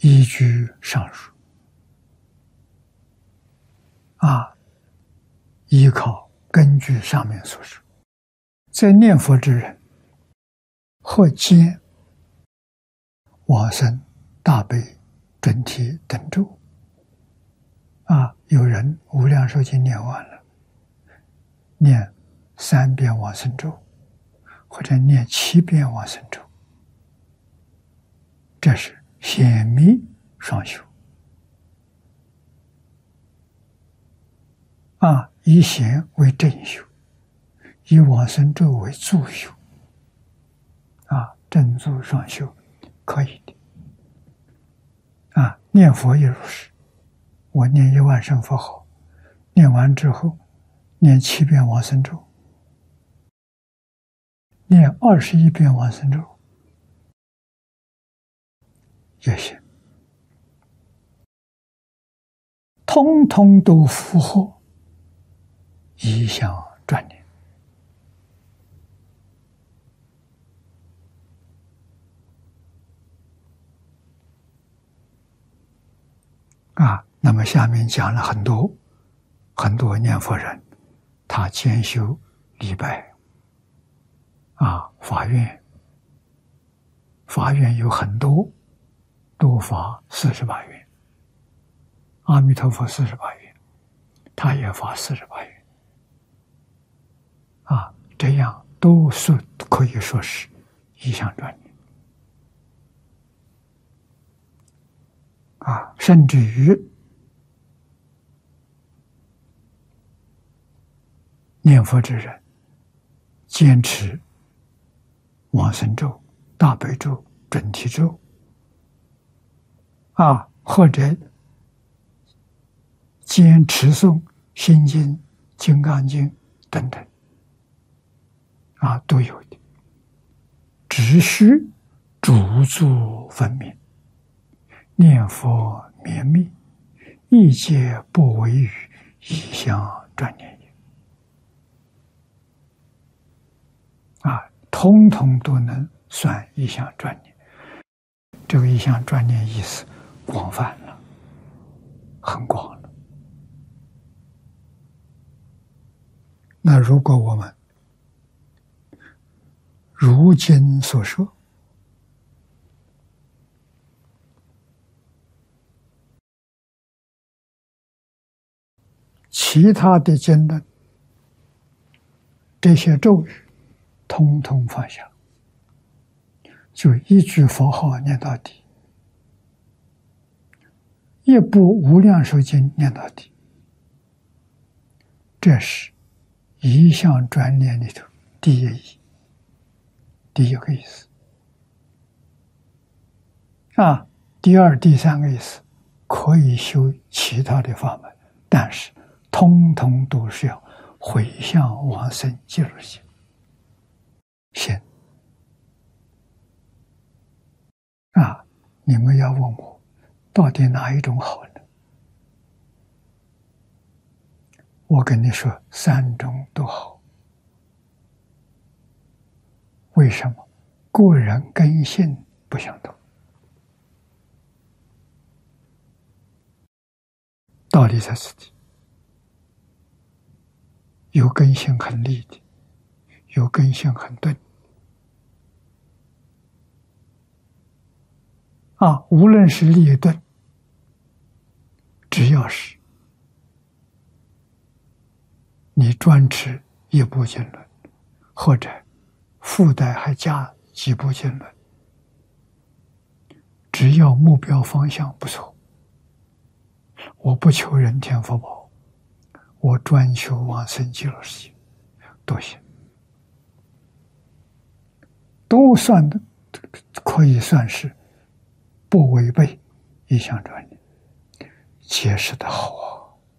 依据上述依靠根据上面所说，在念佛之人，或兼往生、大悲、准提等咒。有人无量寿经念完了，念3遍往生咒，或者念7遍往生咒，这是显密双修。以显为正修，以往生咒为助修。正助双修可以的。念佛也如是。我念1万声佛号，念完之后念7遍往生咒，念21遍往生咒也行，通通都符合一向专念。那么下面讲了很多念佛人，他兼修礼拜法愿有很多发48愿，阿弥陀佛48愿，他也发48愿，这样都可以说是一向专念。甚至于念佛之人坚持往生咒、大悲咒、准提咒或者坚持诵心经、金刚经等等都有的，只需主足分明，念佛绵密，一切不为于一向专念也。通通都能算一向专念。这个一向专念意思广泛了，很广了。那如果我们如今所说，其他的经论，这些咒语通通放下，就一句佛号念到底，一部无量寿经念到底，这是一向专念里头第一个意思。第二、第3个意思可以修其他的法门，但是通通都是要回向往生极乐世界行。你们要问我到底哪一种好呢？我跟你说3种都好。为什么？个人根性不相同。道理在此地，有根性很利的，有根性很钝。无论是利钝，只要是你专持一部经论，或者附带还加几部经论，只要目标方向不错，我不求人天福报，我专求往生极乐世界，都行，都算的，可以算是不违背一向专念，解释的好